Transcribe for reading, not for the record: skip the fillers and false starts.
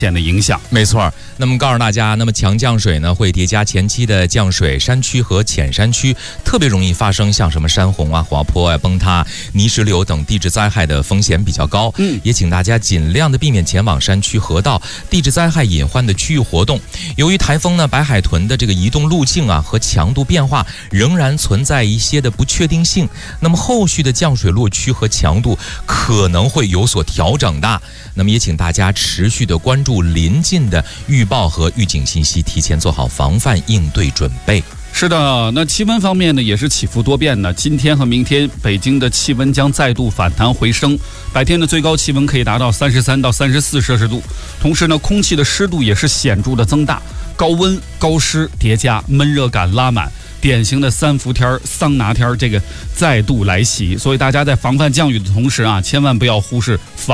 的影响。 没错，那么告诉大家，那么强降水呢会叠加前期的降水，山区和浅山区特别容易发生像什么山洪啊、滑坡啊、崩塌、泥石流等地质灾害的风险比较高。也请大家尽量的避免前往山区河道、地质灾害隐患的区域活动。由于台风呢白海豚的这个移动路径啊和强度变化仍然存在一些的不确定性，那么后续的降水落区和强度可能会有所调整的。那么也请大家持续的关注临近的预报和预警信息，提前做好防范应对准备。 是的，那气温方面呢也是起伏多变的。今天和明天北京的气温将再度反弹回升，白天的最高气温可以达到33到34摄氏度，同时呢空气的湿度也是显著的增大，高温高湿叠加，闷热感拉满，典型的三伏天、桑拿天这个再度来袭。所以大家在防范降雨的同时啊，千万不要忽视